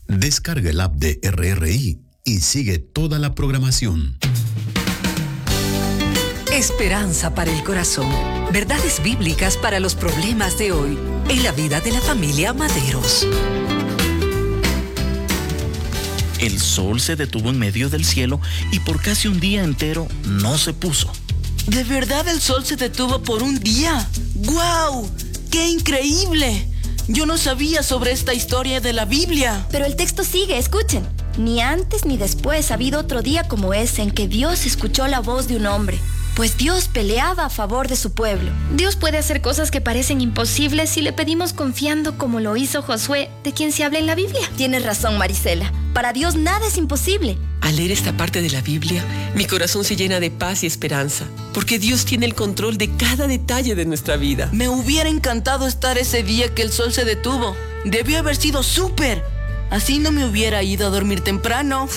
Descarga el app de RRI y sigue toda la programación. Esperanza para el corazón. Verdades bíblicas para los problemas de hoy en la vida de la familia Maderos. El sol se detuvo en medio del cielo y por casi un día entero no se puso. ¿De verdad el sol se detuvo por un día? ¡Guau! ¡Qué increíble! Yo no sabía sobre esta historia de la Biblia. Pero el texto sigue, escuchen. Ni antes ni después ha habido otro día como ese en que Dios escuchó la voz de un hombre, pues Dios peleaba a favor de su pueblo. Dios puede hacer cosas que parecen imposibles si le pedimos confiando como lo hizo Josué, de quien se habla en la Biblia. Tienes razón, Marisela. Para Dios nada es imposible. Al leer esta parte de la Biblia, mi corazón se llena de paz y esperanza, porque Dios tiene el control de cada detalle de nuestra vida. Me hubiera encantado estar ese día que el sol se detuvo. Debió haber sido súper. Así no me hubiera ido a dormir temprano.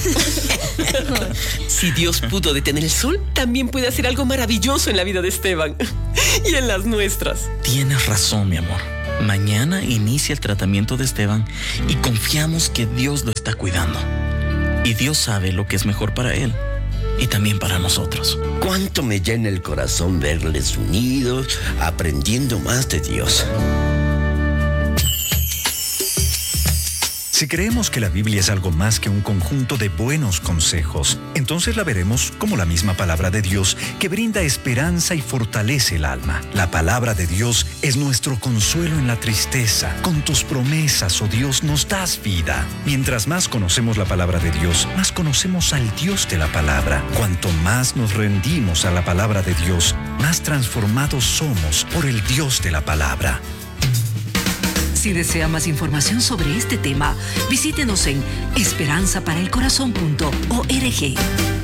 Si Dios pudo detener el sol, también puede hacer algo maravilloso en la vida de Esteban y en las nuestras. Tienes razón, mi amor. Mañana inicia el tratamiento de Esteban y confiamos que Dios lo está cuidando. Y Dios sabe lo que es mejor para él y también para nosotros. Cuánto me llena el corazón verles unidos, aprendiendo más de Dios. Si creemos que la Biblia es algo más que un conjunto de buenos consejos, entonces la veremos como la misma palabra de Dios que brinda esperanza y fortalece el alma. La palabra de Dios es nuestro consuelo en la tristeza. Con tus promesas, oh Dios, nos das vida. Mientras más conocemos la palabra de Dios, más conocemos al Dios de la palabra. Cuanto más nos rendimos a la palabra de Dios, más transformados somos por el Dios de la palabra. Si desea más información sobre este tema, visítenos en esperanzaparaelcorazon.org.